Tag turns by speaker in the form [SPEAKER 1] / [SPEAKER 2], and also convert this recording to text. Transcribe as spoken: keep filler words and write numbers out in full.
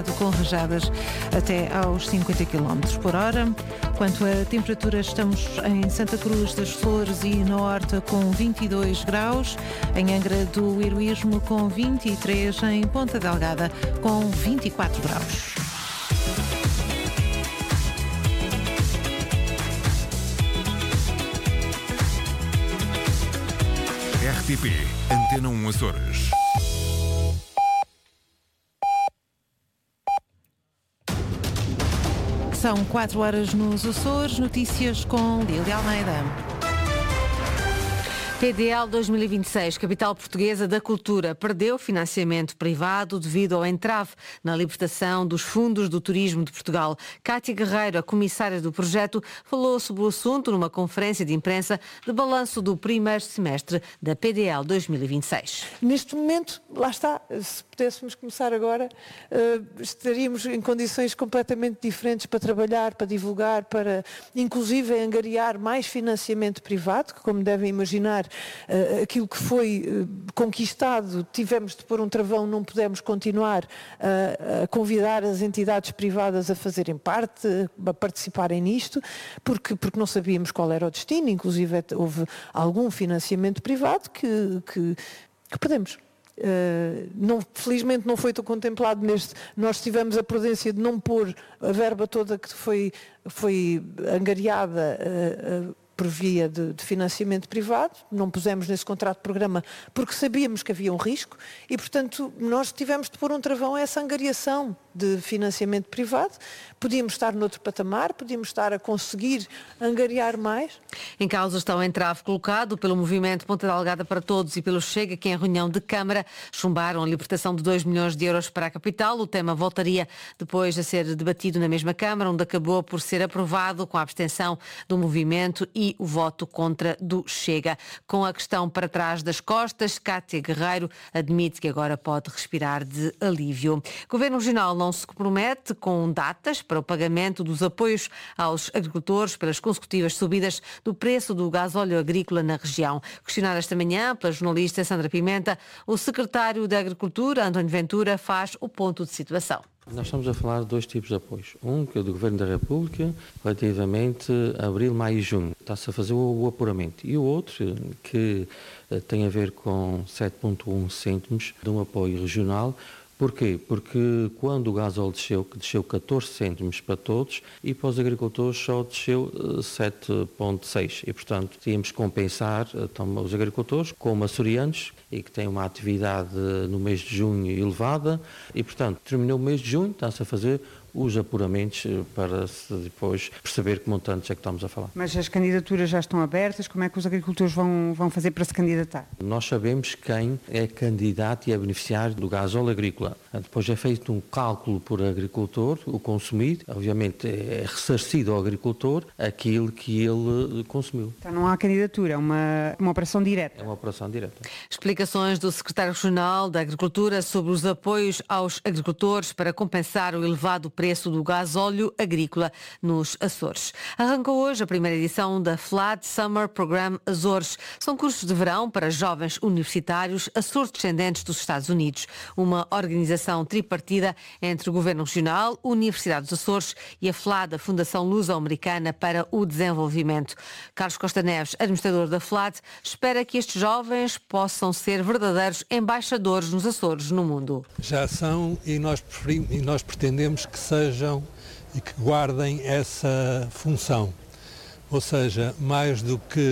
[SPEAKER 1] com rajadas até aos cinquenta quilómetros por hora. Quanto à temperatura, estamos em Santa Cruz das Flores e na Horta com vinte e dois graus, em Angra do Heroísmo com vinte e três, em Ponta Delgada com vinte e quatro graus.
[SPEAKER 2] R T P Antena um Açores.
[SPEAKER 1] São quatro horas nos Açores, notícias com Lília Almeida.
[SPEAKER 3] P D L dois mil e vinte e seis, Capital Portuguesa da Cultura, perdeu financiamento privado devido ao entrave na libertação dos fundos do turismo de Portugal. Cátia Guerreiro, a comissária do projeto, falou sobre o assunto numa conferência de imprensa de balanço do primeiro semestre da P D L dois mil e vinte e seis.
[SPEAKER 4] Neste momento, lá está, se pudéssemos começar agora, uh, estaríamos em condições completamente diferentes para trabalhar, para divulgar, para inclusive angariar mais financiamento privado, que, como devem imaginar, Uh, aquilo que foi uh, conquistado, tivemos de pôr um travão, não pudemos continuar uh, a convidar as entidades privadas a fazerem parte, a participarem nisto, porque, porque não sabíamos qual era o destino, inclusive houve algum financiamento privado que, que, que perdemos. Uh, não, felizmente não foi tão contemplado neste. Nós tivemos a prudência de não pôr a verba toda que foi, foi angariada uh, uh, por via de, de financiamento privado, não pusemos nesse contrato de programa porque sabíamos que havia um risco e, portanto, nós tivemos de pôr um travão a essa angariação de financiamento privado. Podíamos estar noutro patamar, podíamos estar a conseguir angariar mais.
[SPEAKER 3] Em causa está o entrave colocado pelo movimento Ponta Delgada para Todos e pelo Chega, que em reunião de Câmara chumbaram a libertação de dois milhões de euros para a capital. O tema voltaria depois a ser debatido na mesma Câmara, onde acabou por ser aprovado com a abstenção do movimento e o voto contra do Chega. Com a questão para trás das costas, Cátia Guerreiro admite que agora pode respirar de alívio. O Governo Regional não se compromete com datas para o pagamento dos apoios aos agricultores pelas consecutivas subidas do preço do gasóleo agrícola na região. Questionado esta manhã pela jornalista Sandra Pimenta, o secretário da Agricultura, António Ventura, faz o ponto de situação.
[SPEAKER 5] Nós estamos a falar de dois tipos de apoios. Um que é do Governo da República, relativamente a abril, maio e junho. Está-se a fazer o, o apuramento. E o outro, que tem a ver com sete vírgula um cêntimos de um apoio regional. Porquê? Porque quando o gasóleo desceu, que desceu catorze cêntimos para todos, e para os agricultores só desceu sete vírgula seis. E, portanto, tínhamos que compensar então, os agricultores como açorianos, e que têm uma atividade no mês de junho elevada, e, portanto, terminou o mês de junho, está-se a fazer os apuramentos para se depois perceber que montantes é que estamos a falar.
[SPEAKER 6] Mas as candidaturas já estão abertas, como é que os agricultores vão, vão fazer para se candidatar?
[SPEAKER 5] Nós sabemos quem é candidato e é beneficiário do gasóleo agrícola. Depois é feito um cálculo por agricultor, o consumido, obviamente é ressarcido ao agricultor aquilo que ele consumiu.
[SPEAKER 6] Então não há candidatura, é uma, uma operação direta?
[SPEAKER 5] É uma operação direta.
[SPEAKER 3] Explicações do secretário regional da Agricultura sobre os apoios aos agricultores para compensar o elevado preço do gasóleo agrícola nos Açores. Arrancou hoje a primeira edição da FLAD Summer Program Açores. São cursos de verão para jovens universitários açores-descendentes dos Estados Unidos. Uma organização tripartida entre o Governo Regional, Universidade dos Açores e a FLAD, a Fundação Luso-Americana para o Desenvolvimento. Carlos Costa Neves, administrador da FLAD, espera que estes jovens possam ser verdadeiros embaixadores nos Açores no mundo.
[SPEAKER 7] Já são e nós, preferimos, e nós pretendemos que sejam e que guardem essa função. Ou seja, mais do que